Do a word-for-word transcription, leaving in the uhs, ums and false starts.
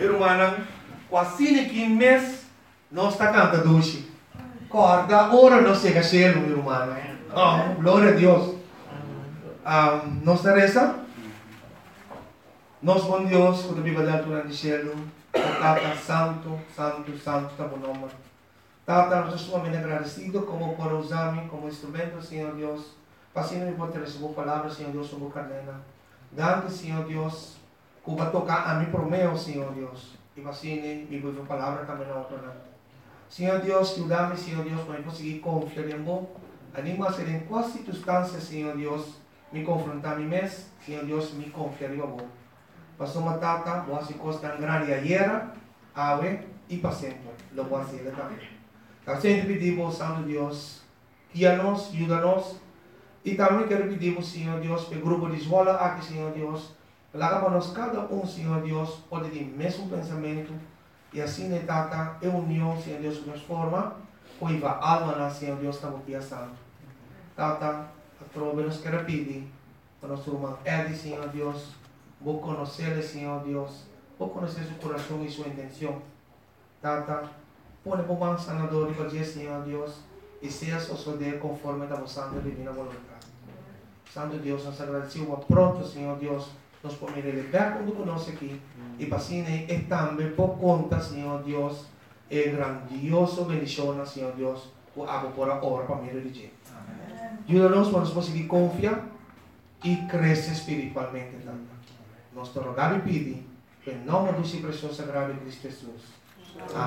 Irmã, quase que mês nós está cantando doce. Corda, ora não se cachelo, meu irmão. Oh, glória a Deus. Um, nós está reza? Nós, bom Deus, quando a Bíblia da altura de cielo, Tata Santo, Santo, Santo, está bom nome. Tata, nós estamos sumamente agradecidos como por usar-me como instrumento, Senhor Deus. Passando me por receber palavra, Senhor Deus, sobre a cadena. Dando, Senhor Deus, que vai tocar a mim por meu, Senhor Deus. E passando me por palavra também na outra. Senhor Deus, ajuda-me, Senhor Deus, para eu conseguir confiar em você. Anima a ser em quais circunstâncias, Senhor Deus, me confrontar a mim mesmo, Senhor Deus, me confiar em você. Passou uma tata, boa se costa grande ayer, ave e para sempre. Lo voy a hacer também. Então, sempre pedimos, Santo Deus, guia-nos, ajuda-nos. E também quero pedir, Senhor Deus, para o grupo de escola aqui, Senhor Deus, para que nós, cada um, Senhor Deus, pode ter o mesmo pensamento. E assim, né, tata, é união, Senhor Deus, de forma, pois a alma, Senhor Deus, está muito santo. Tata, a trova nos quer pedir, para nosso irmão Eddie, Senhor Deus, vou conhecer, Senhor Deus, vou conhecer seu coração e sua intenção. Tata, põe por mão sanador e fazer, Senhor Deus, e seja suceder conforme a vossa divina vontade. Santo Deus, nós agradecemos pronto, Senhor Deus, nós podemos liberar quando conosco aqui. E para assim, é também por conta, Senhor Deus, é grandioso bendição, Senhor Deus, o abo por a hora para a minha religião. Ajuda-nos para nós conseguir confiar e crescer espiritualmente. Nós te rogamos e pedimos, em nome do seu precioso sagrado Cristo Jesus. Amém.